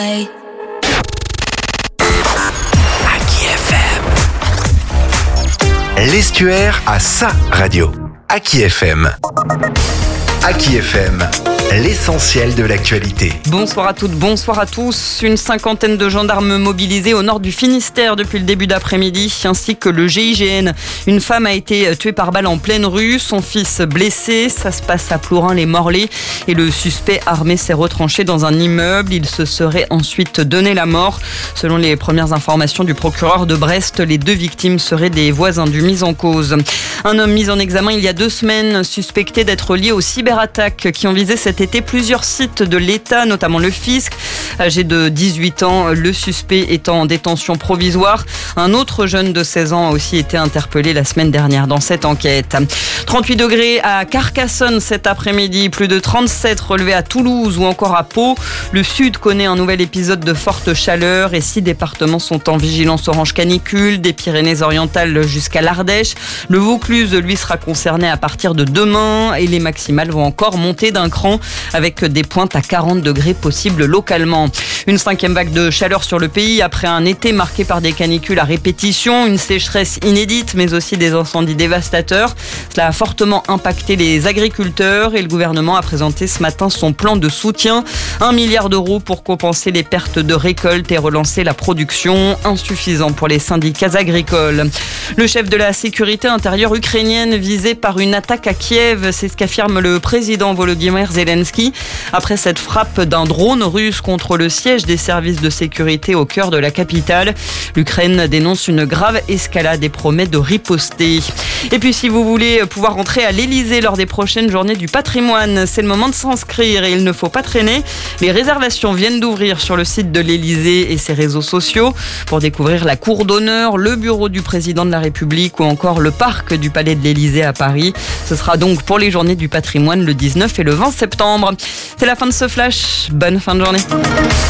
L'Estuaire a sa radio. Aki FM. Aki FM, l'essentiel de l'actualité. Bonsoir à toutes, bonsoir à tous. Une cinquantaine de gendarmes mobilisés au nord du Finistère depuis le début d'après-midi, ainsi que le GIGN. Une femme a été tuée par balle en pleine rue, son fils blessé. Ça se passe à Plourin-les-Morlaix et le suspect armé s'est retranché dans un immeuble. Il se serait ensuite donné la mort. Selon les premières informations du procureur de Brest, les deux victimes seraient des voisins du mis en cause. Un homme mis en examen il y a 2 semaines, suspecté d'être lié aux cyberattaques qui ont visé cet été plusieurs sites de l'État, notamment le fisc. Âgé de 18 ans, le suspect étant en détention provisoire. Un autre jeune de 16 ans a aussi été interpellé la semaine dernière dans cette enquête. 38 degrés à Carcassonne cet après-midi, plus de 37 relevés à Toulouse ou encore à Pau. Le sud connaît un nouvel épisode de forte chaleur et 6 départements sont en vigilance orange canicule, des Pyrénées-Orientales jusqu'à l'Ardèche. Le Vaucluse, lui, sera concerné à partir de demain et les maximales vont encore monter d'un cran avec des pointes à 40 degrés possibles localement. Une 5e vague de chaleur sur le pays après un été marqué par des canicules à répétition, une sécheresse inédite mais aussi des incendies dévastateurs. Cela a fortement impacté les agriculteurs et le gouvernement a présenté ce matin son plan de soutien. 1 milliard d'euros pour compenser les pertes de récolte et relancer la production, insuffisant pour les syndicats agricoles. Le chef de la sécurité intérieure ukrainienne visé par une attaque à Kiev, c'est ce qu'affirme le président Volodymyr Zelensky après cette frappe d'un drone russe contre le siège des services de sécurité au cœur de la capitale. L'Ukraine dénonce une grave escalade et promet de riposter. Et puis si vous voulez pouvoir rentrer à l'Elysée lors des prochaines journées du patrimoine, c'est le moment de s'inscrire et il ne faut pas traîner. Les réservations viennent d'ouvrir sur le site de l'Elysée et ses réseaux sociaux pour découvrir la cour d'honneur, le bureau du président de la République ou encore le parc du Palais de l'Elysée à Paris. Ce sera donc pour les journées du patrimoine le 19 et le 20 septembre. C'est la fin de ce flash. Bonne fin de journée.